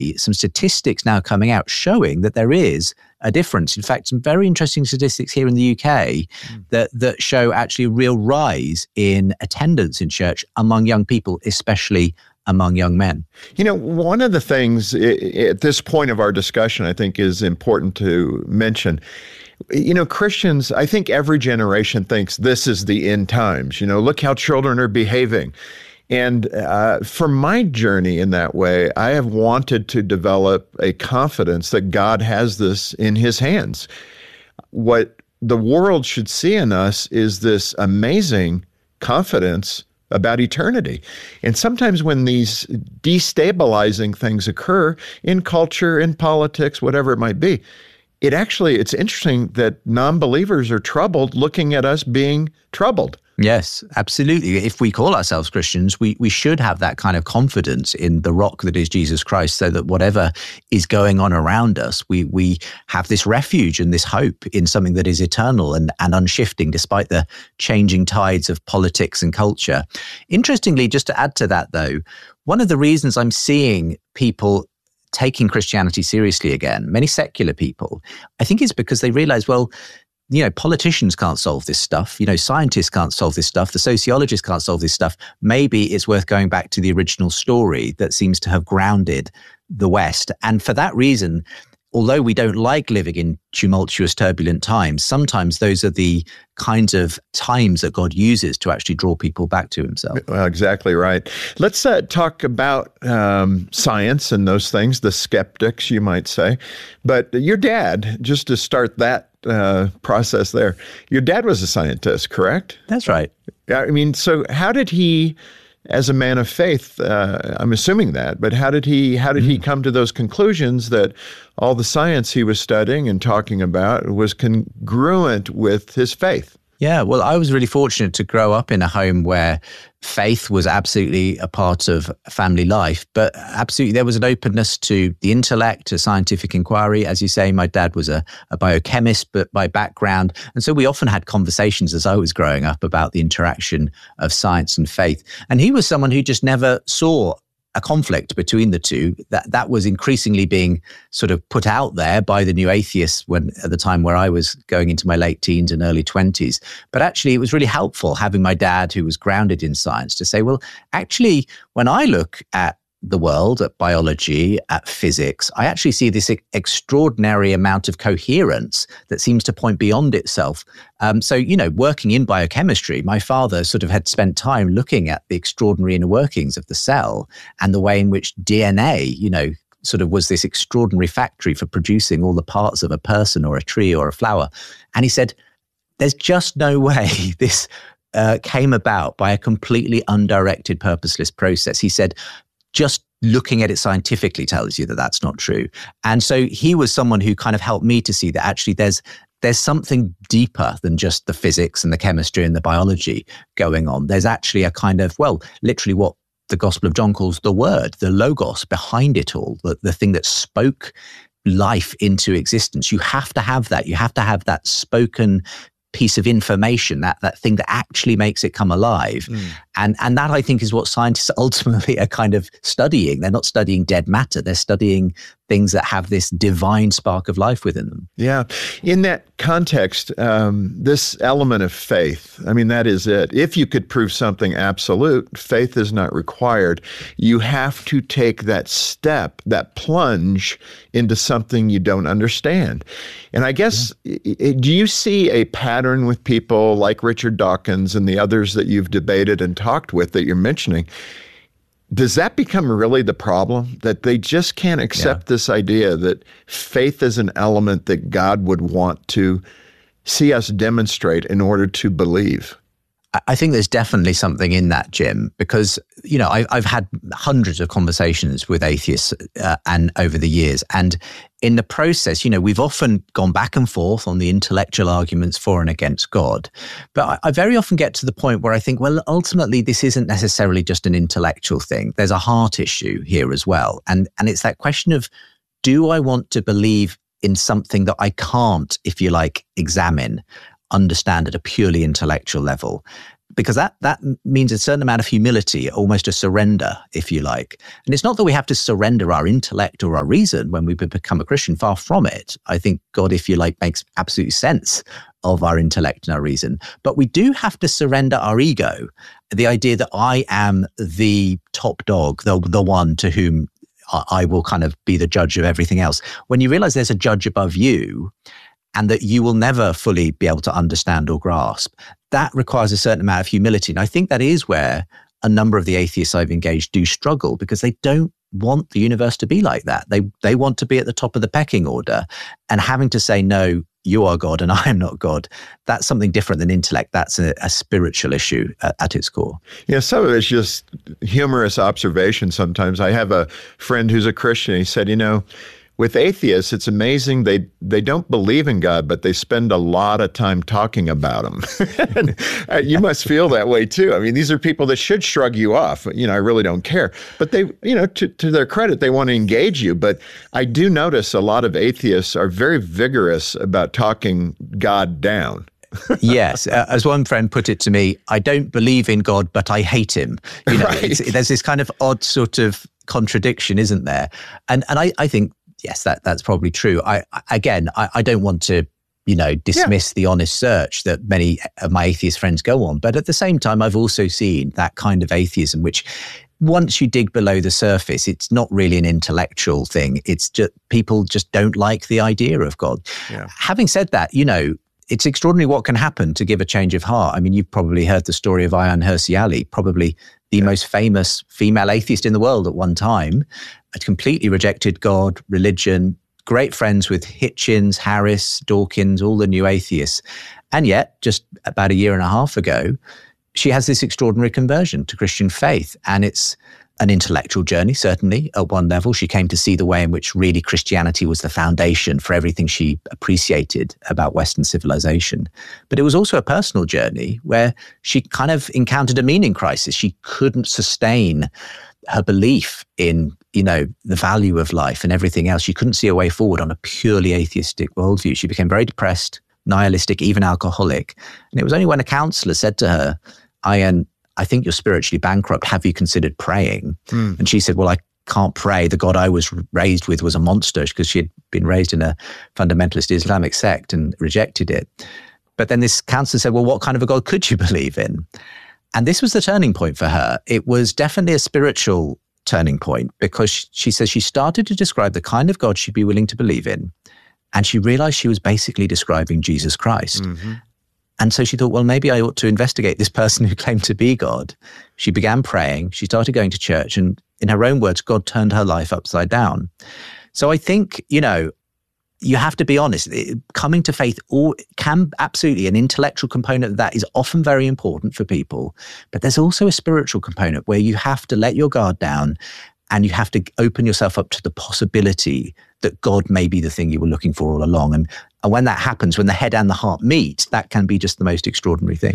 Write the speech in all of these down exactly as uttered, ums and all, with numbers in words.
some statistics now coming out showing that there is a difference. In fact, some very interesting statistics here in the U K mm. that, that show actually a real rise in attendance in church among young people, especially among young men. You know, one of the things at this point of our discussion, I think is important to mention. You know, Christians, I think every generation thinks this is the end times. You know, look how children are behaving. And uh, for my journey in that way, I have wanted to develop a confidence that God has this in his hands. What the world should see in us is this amazing confidence about eternity. And sometimes when these destabilizing things occur in culture, in politics, whatever it might be, it actually, it's interesting that non-believers are troubled looking at us being troubled. Yes, absolutely. If we call ourselves Christians, we, we should have that kind of confidence in the rock that is Jesus Christ, so that whatever is going on around us, we we have this refuge and this hope in something that is eternal and, and unshifting despite the changing tides of politics and culture. Interestingly, just to add to that though, one of the reasons I'm seeing people taking Christianity seriously again, many secular people, I think is because they realize, well, you know, politicians can't solve this stuff. You know, scientists can't solve this stuff. The sociologists can't solve this stuff. Maybe it's worth going back to the original story that seems to have grounded the West. And for that reason, although we don't like living in tumultuous, turbulent times, sometimes those are the kinds of times that God uses to actually draw people back to himself. Well, exactly right. Let's uh, talk about um, science and those things, the skeptics, you might say. But your dad, just to start that uh, process there, your dad was a scientist, correct? That's right. I mean, so how did he, as a man of faith, uh, I'm assuming that, but how did he how did mm. he come to those conclusions that all the science he was studying and talking about was congruent with his faith? Yeah, well, I was really fortunate to grow up in a home where faith was absolutely a part of family life, but absolutely there was an openness to the intellect, to scientific inquiry. As you say, my dad was a, a biochemist, but by background. And so we often had conversations as I was growing up about the interaction of science and faith. And he was someone who just never saw a conflict between the two. That that was increasingly being sort of put out there by the new atheists when at the time where I was going into my late teens and early twenties. But actually, it was really helpful having my dad, who was grounded in science, to say, well, actually, when I look at the world, at biology, at physics, I actually see this e- extraordinary amount of coherence that seems to point beyond itself. Um, so, you know, working in biochemistry, my father sort of had spent time looking at the extraordinary inner workings of the cell and the way in which D N A, you know, sort of was this extraordinary factory for producing all the parts of a person or a tree or a flower. And he said, there's just no way this uh, came about by a completely undirected, purposeless process. He said, just looking at it scientifically tells you that that's not true. And so he was someone who kind of helped me to see that actually there's there's something deeper than just the physics and the chemistry and the biology going on. There's actually a kind of, well, literally what the Gospel of John calls the word, the logos behind it all, the, the thing that spoke life into existence. You have to have that. You have to have that spoken piece of information, that that thing that actually makes it come alive. Mm. And and that, I think, is what scientists ultimately are kind of studying. They're not studying dead matter. They're studying things that have this divine spark of life within them. Yeah. In that context, um, this element of faith, I mean, that is it. If you could prove something absolute, faith is not required. You have to take that step, that plunge into something you don't understand. And I guess, yeah. do you see a pattern with people like Richard Dawkins and the others that you've debated and talked with that you're mentioning? Does that become really the problem, that they just can't accept yeah. this idea that faith is an element that God would want to see us demonstrate in order to believe? I think there's definitely something in that, Jim, because, you know, I, I've had hundreds of conversations with atheists uh, and over the years. And in the process, you know, we've often gone back and forth on the intellectual arguments for and against God. But I, I very often get to the point where I think, well, ultimately, this isn't necessarily just an intellectual thing. There's a heart issue here as well. And, and it's that question of, do I want to believe in something that I can't, if you like, examine, understand at a purely intellectual level? because that that means a certain amount of humility, almost a surrender, if you like. And it's not that we have to surrender our intellect or our reason when we become a Christian, far from it. I think God, if you like, makes absolute sense of our intellect and our reason. But we do have to surrender our ego, the idea that I am the top dog, the, the one to whom I will kind of be the judge of everything else. When you realize there's a judge above you, and that you will never fully be able to understand or grasp, that requires a certain amount of humility. And I think that is where a number of the atheists I've engaged do struggle, because they don't want the universe to be like that. They they want to be at the top of the pecking order, and having to say, no, you are God and I am not God, that's something different than intellect. That's a, a spiritual issue at, at its core. Yeah, some of it's just humorous observation sometimes. I have a friend who's a Christian. He said, you know, with atheists, it's amazing. They they don't believe in God, but they spend a lot of time talking about him. And, uh, you must feel that way too. I mean, these are people that should shrug you off. You know, I really don't care. But they, you know, to, to their credit, they want to engage you. But I do notice a lot of atheists are very vigorous about talking God down. Yes. Uh, as one friend put it to me, I don't believe in God, but I hate him. You know, Right. it's, there's this kind of odd sort of contradiction, isn't there? And and I, I think, yes, that that's probably true. I again, I, I don't want to, you know, dismiss yeah. the honest search that many of my atheist friends go on. But at the same time, I've also seen that kind of atheism, which once you dig below the surface, it's not really an intellectual thing. It's just people just don't like the idea of God. Yeah. Having said that, you know, it's extraordinary what can happen to give a change of heart. I mean, you've probably heard the story of Ayaan Hirsi Ali, probably the yeah. most famous female atheist in the world at one time, had completely rejected God, religion, great friends with Hitchens, Harris, Dawkins, all the new atheists. And yet, just about a year and a half ago, she has this extraordinary conversion to Christian faith. And it's an intellectual journey, certainly, at one level. She came to see the way in which really Christianity was the foundation for everything she appreciated about Western civilization. But it was also a personal journey where she kind of encountered a meaning crisis. She couldn't sustain her belief in, you know, the value of life and everything else. She couldn't see a way forward on a purely atheistic worldview. She became very depressed, nihilistic, even alcoholic. And it was only when a counselor said to her, Ayaan, I think you're spiritually bankrupt. Have you considered praying? Mm. And she said, well, I can't pray. The God I was raised with was a monster, because she had been raised in a fundamentalist Islamic sect and rejected it. But then this counselor said, well, what kind of a God could you believe in? And this was the turning point for her. It was definitely a spiritual turning point, because she says she started to describe the kind of God she'd be willing to believe in. And she realized she was basically describing Jesus Christ. Mm-hmm. And so she thought, well, maybe I ought to investigate this person who claimed to be God. She began praying. She started going to church. And in her own words, God turned her life upside down. So I think, you know, you have to be honest. Coming to faith all, can absolutely, an intellectual component of that is often very important for people. But there's also a spiritual component where you have to let your guard down and you have to open yourself up to the possibility that God may be the thing you were looking for all along. And, and when that happens, when the head and the heart meet, that can be just the most extraordinary thing.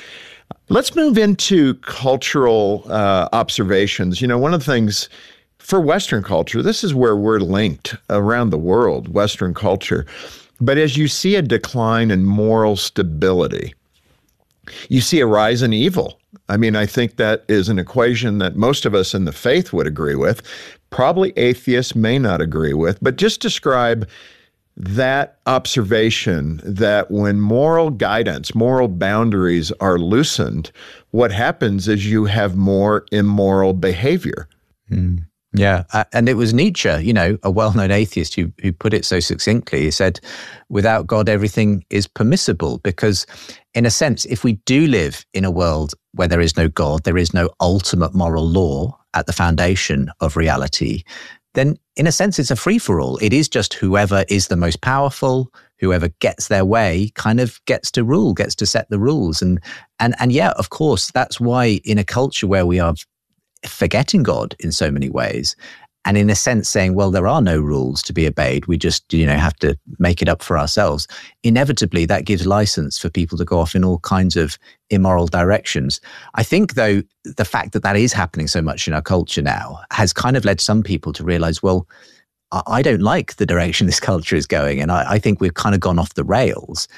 Let's move into cultural uh, observations. You know, one of the things for Western culture, this is where we're linked around the world, Western culture. But as you see a decline in moral stability, you see a rise in evil. I mean, I think that is an equation that most of us in the faith would agree with. Probably atheists may not agree with, but just describe that observation that when moral guidance, moral boundaries are loosened, what happens is you have more immoral behavior. Mm. Yeah. Uh, and it was Nietzsche, you know, a well-known atheist who who put it so succinctly. He said, without God, everything is permissible, because in a sense, if we do live in a world where there is no God, there is no ultimate moral law at the foundation of reality, then in a sense, it's a free-for-all. It is just whoever is the most powerful, whoever gets their way kind of gets to rule, gets to set the rules. And, and, and yeah, of course, that's why in a culture where we are forgetting God in so many ways, and in a sense saying, well, there are no rules to be obeyed, we just, you know, have to make it up for ourselves. Inevitably, that gives license for people to go off in all kinds of immoral directions. I think, though, the fact that that is happening so much in our culture now has kind of led some people to realize, well, I don't like the direction this culture is going, and I, I think we've kind of gone off the rails.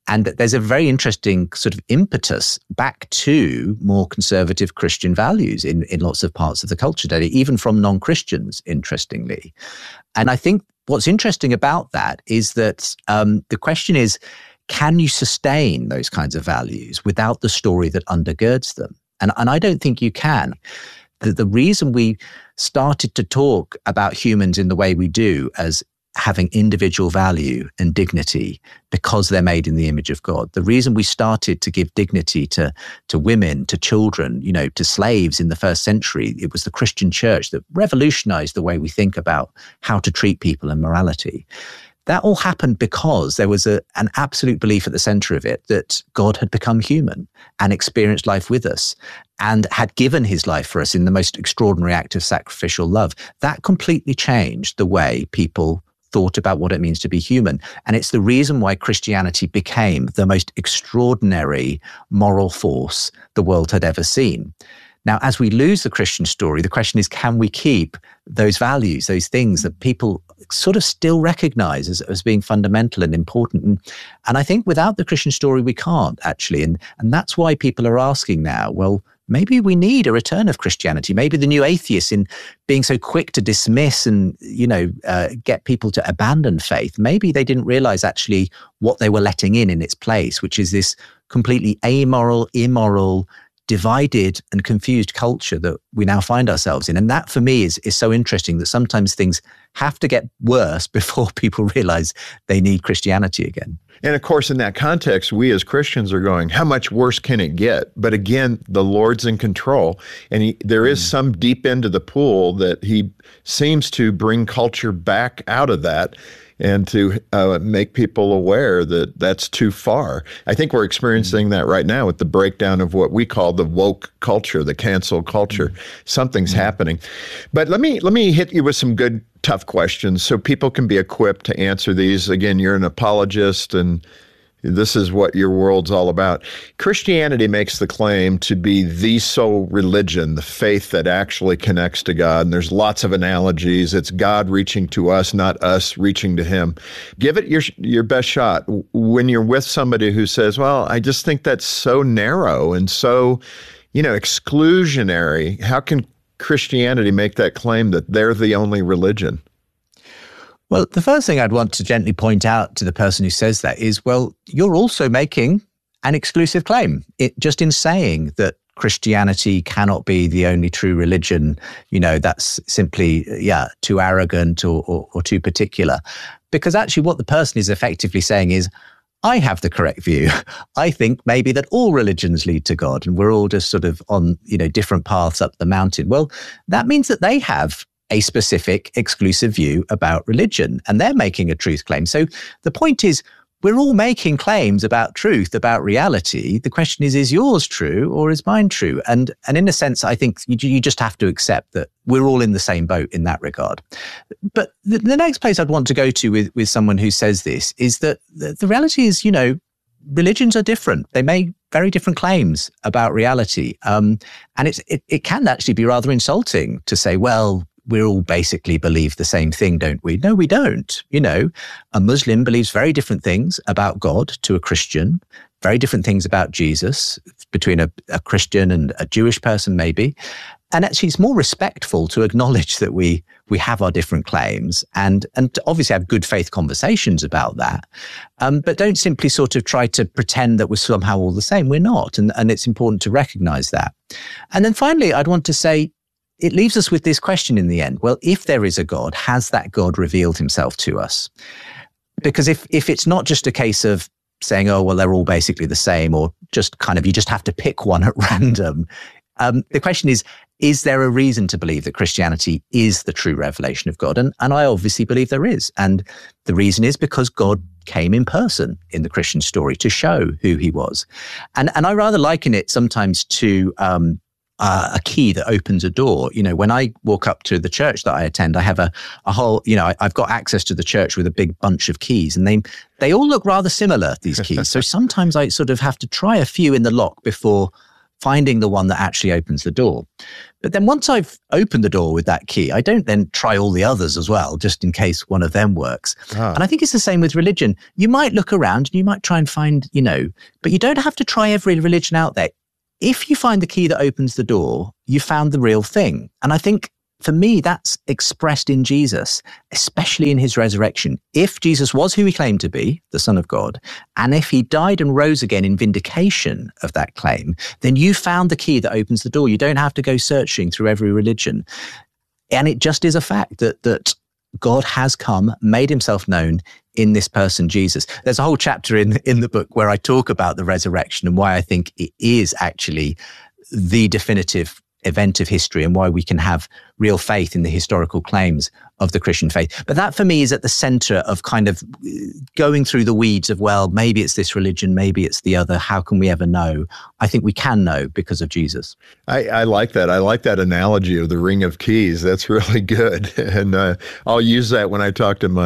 And there's a very interesting sort of impetus back to more conservative Christian values in, in lots of parts of the culture today, even from non-Christians, interestingly. And I think what's interesting about that is that um, the question is, can you sustain those kinds of values without the story that undergirds them? And, and I don't think you can. The, the reason we started to talk about humans in the way we do as having individual value and dignity because they're made in the image of God. The reason we started to give dignity to, to women, to children, you know, to slaves in the first century, it was the Christian church that revolutionized the way we think about how to treat people and morality. That all happened because there was a, an absolute belief at the center of it that God had become human and experienced life with us and had given his life for us in the most extraordinary act of sacrificial love. That completely changed the way people thought about what it means to be human. And it's the reason why Christianity became the most extraordinary moral force the world had ever seen. Now, as we lose the Christian story, the question is, can we keep those values, those things that people sort of still recognize as, as being fundamental and important? And, and I think without the Christian story, we can't actually. And, and that's why people are asking now, well, maybe we need a return of Christianity. Maybe the new atheists, in being so quick to dismiss and, you know, uh, get people to abandon faith, maybe they didn't realize actually what they were letting in in its place, which is this completely amoral, immoral, divided and confused culture that we now find ourselves in. And that for me is, is so interesting, that sometimes things have to get worse before people realize they need Christianity again. And of course, in that context, we as Christians are going, how much worse can it get? But again, the Lord's in control. And he, there is mm. some deep end of the pool that he seems to bring culture back out of that and to uh, make people aware that that's too far. I think we're experiencing that right now with the breakdown of what we call the woke culture, the cancel culture. Mm. Something's mm. happening. But let me let me hit you with some good, tough questions so people can be equipped to answer these. Again, you're an apologist, and this is what your world's all about. Christianity makes the claim to be the sole religion, the faith that actually connects to God. And there's lots of analogies. It's God reaching to us, not us reaching to him. Give it your your best shot. When you're with somebody who says, well, I just think that's so narrow and so, you know, exclusionary, how can Christianity make that claim that they're the only religion? Well, the first thing I'd want to gently point out to the person who says that is, well, you're also making an exclusive claim. It, just in saying that Christianity cannot be the only true religion, you know, that's simply, yeah, too arrogant or, or, or too particular. Because actually what the person is effectively saying is, I have the correct view. I think maybe that all religions lead to God and we're all just sort of on, you know, different paths up the mountain. Well, that means that they have a specific exclusive view about religion and they're making a truth claim. So the point is, we're all making claims about truth, about reality. The question is, is yours true or is mine true? And and in a sense, I think you, you just have to accept that we're all in the same boat in that regard. But the, the next place I'd want to go to with, with someone who says this is that the, the reality is, you know, religions are different. They make very different claims about reality. Um, and it's, it, it can actually be rather insulting to say, well, we all basically believe the same thing, don't we? No, we don't. You know, a Muslim believes very different things about God to a Christian, very different things about Jesus between a, a Christian and a Jewish person, maybe. And actually, it's more respectful to acknowledge that we we have our different claims and, and to obviously have good faith conversations about that. Um, but don't simply sort of try to pretend that we're somehow all the same. We're not. And, and it's important to recognize that. And then finally, I'd want to say, it leaves us with this question in the end. Well, if there is a God, has that God revealed himself to us? Because if if it's not just a case of saying, oh, well, they're all basically the same, or just kind of, you just have to pick one at random. Um, the question is, is there a reason to believe that Christianity is the true revelation of God? And, and I obviously believe there is. And the reason is because God came in person in the Christian story to show who he was. And, and I rather liken it sometimes to um, Uh, a key that opens a door. You know, when I walk up to the church that I attend, I have a, a whole, you know, I, I've got access to the church with a big bunch of keys, and they they all look rather similar, these keys. So sometimes I sort of have to try a few in the lock before finding the one that actually opens the door. But then once I've opened the door with that key, I don't then try all the others as well, just in case one of them works. Ah. And I think it's the same with religion. You might look around and you might try and find, you know, but you don't have to try every religion out there. If you find the key that opens the door, you found the real thing. And I think for me, that's expressed in Jesus, especially in his resurrection. If Jesus was who he claimed to be, the Son of God, and if he died and rose again in vindication of that claim, then you found the key that opens the door. You don't have to go searching through every religion. And it just is a fact that that God has come, made himself known in this person, Jesus. There's a whole chapter in, in the book where I talk about the resurrection and why I think it is actually the definitive event of history and why we can have real faith in the historical claims of the Christian faith. But that for me is at the center of kind of going through the weeds of, well, maybe it's this religion, maybe it's the other. How can we ever know? I think we can know because of Jesus. I, I like that. I like that analogy of the ring of keys. That's really good. And uh, I'll use that when I talk to my